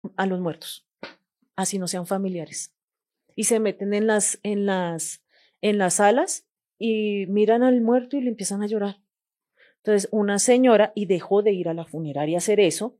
a los muertos, así no sean familiares. Y se meten en las salas y miran al muerto y le empiezan a llorar. Entonces, una señora, y dejó de ir a la funeraria a hacer eso,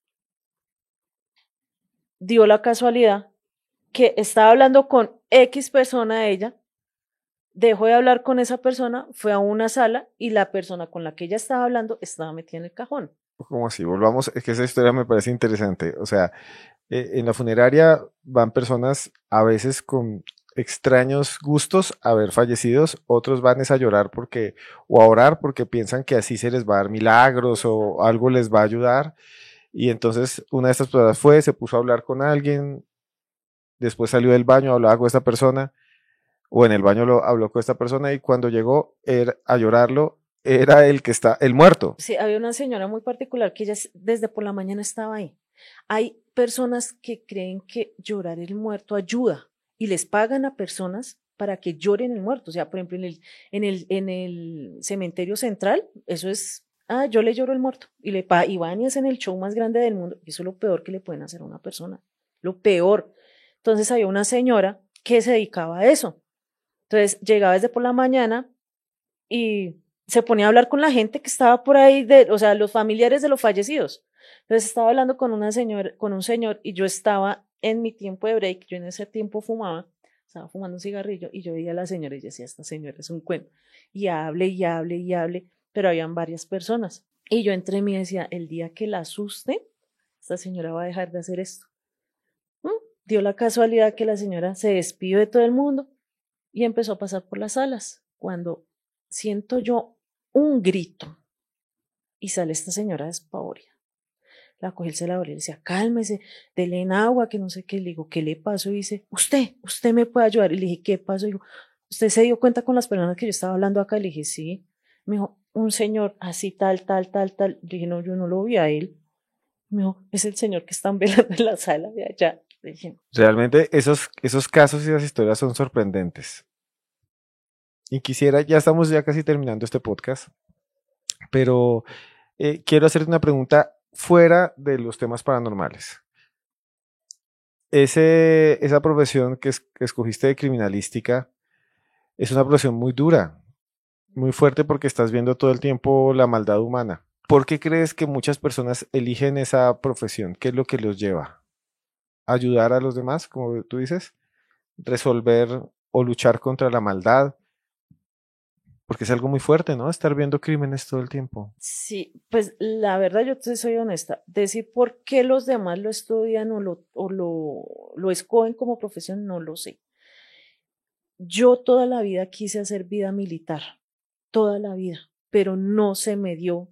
dio la casualidad que estaba hablando con X persona ella, dejó de hablar con esa persona, fue a una sala y la persona con la que ella estaba hablando estaba metida en el cajón. ¿Cómo así? Volvamos, es que esa historia me parece interesante. O sea, en la funeraria van personas a veces con extraños gustos a ver fallecidos, otros van es a llorar porque, o a orar porque piensan que así se les va a dar milagros o algo les va a ayudar. Y entonces una de estas personas fue, se puso a hablar con alguien, después salió del baño, hablaba con esta persona, o en el baño habló con esta persona y cuando llegó a llorarlo, era el que está, el muerto. Sí, había una señora muy particular que ella desde por la mañana estaba ahí. Hay personas que creen que llorar el muerto ayuda y les pagan a personas para que lloren el muerto. O sea, por ejemplo, en el cementerio central, eso es, yo le lloro el muerto. Y van y hacen el show más grande del mundo. Eso es lo peor que le pueden hacer a una persona. Lo peor. Entonces había una señora que se dedicaba a eso. Entonces llegaba desde por la mañana y se ponía a hablar con la gente que estaba por ahí, o sea, los familiares de los fallecidos. Entonces estaba hablando con una señora, con un señor, y yo estaba en mi tiempo de break, yo en ese tiempo fumaba, estaba fumando un cigarrillo, y yo veía a la señora y yo decía, esta señora es un cuento. Y hable, y hable, y hable, pero habían varias personas. Y yo entre mí decía, el día que la asuste, esta señora va a dejar de hacer esto. ¿Mm? Dio la casualidad que la señora se despidió de todo el mundo y empezó a pasar por las salas. Cuando siento yo un grito y sale esta señora despavorida. La cogí el celador y le decía, cálmese, dele en agua, que no sé qué. Le digo, ¿qué le pasó? Y dice, usted me puede ayudar. Y le dije, ¿qué pasó? Y digo, ¿usted se dio cuenta con las personas que yo estaba hablando acá? Y le dije, sí. Me dijo, un señor así, tal, tal, tal, tal. Le dije, no, yo no lo vi a él. Me dijo, es el señor que están velando en la sala de allá. Le dije, Realmente esos casos y esas historias son sorprendentes. Y quisiera, ya estamos ya casi terminando este podcast, pero quiero hacerte una pregunta fuera de los temas paranormales. Esa profesión que escogiste de criminalística es una profesión muy dura, muy fuerte porque estás viendo todo el tiempo la maldad humana. ¿Por qué crees que muchas personas eligen esa profesión? ¿Qué es lo que los lleva? ¿Ayudar a los demás, como tú dices? ¿Resolver o luchar contra la maldad? Porque es algo muy fuerte, ¿no? Estar viendo crímenes todo el tiempo. sí, pues la verdad yo te soy honesta, decir por qué los demás lo estudian o lo escogen como profesión, no lo sé. Yo toda la vida quise hacer vida militar, toda la vida, pero no se me dio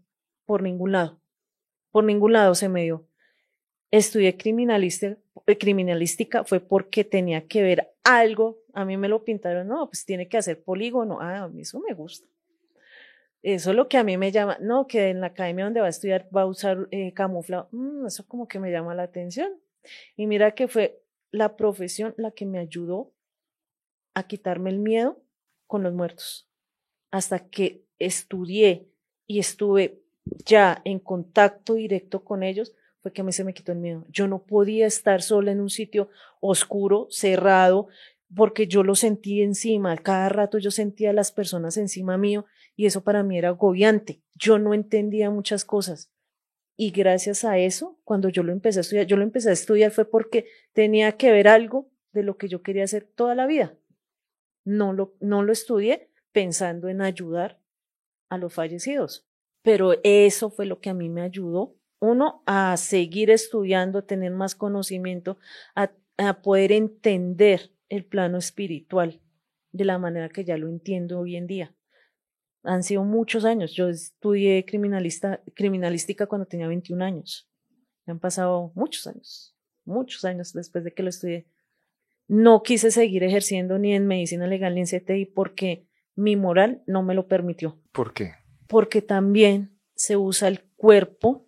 por ningún lado se me dio. Estudié criminalística fue porque tenía que ver algo, a mí me lo pintaron, no, pues tiene que hacer polígono, a mí eso me gusta. Eso es lo que a mí me llama, no, que en la academia donde va a estudiar va a usar camuflado, eso como que me llama la atención. Y mira que fue la profesión la que me ayudó a quitarme el miedo con los muertos. Hasta que estudié y estuve ya en contacto directo con ellos, fue que a mí se me quitó el miedo. Yo no podía estar sola en un sitio oscuro, cerrado, porque yo lo sentí encima, cada rato yo sentía a las personas encima mío y eso para mí era agobiante. Yo no entendía muchas cosas. Y gracias a eso, cuando yo lo empecé a estudiar fue porque tenía que ver algo de lo que yo quería hacer toda la vida. No lo estudié pensando en ayudar a los fallecidos, pero eso fue lo que a mí me ayudó, uno, a seguir estudiando, a tener más conocimiento, a poder entender el plano espiritual de la manera que ya lo entiendo hoy en día. Han sido muchos años. Yo estudié criminalística cuando tenía 21 años. Me han pasado muchos años después de que lo estudié. No quise seguir ejerciendo ni en medicina legal ni en CTI porque mi moral no me lo permitió. ¿Por qué? Porque también se usa el cuerpo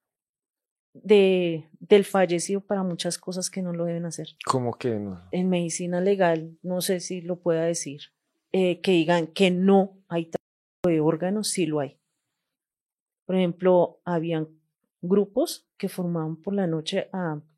del fallecido para muchas cosas que no lo deben hacer. ¿Cómo que no? En medicina legal, no sé si lo pueda decir, que digan que no hay tráfico de órganos, sí lo hay. Por ejemplo, habían grupos que formaban por la noche a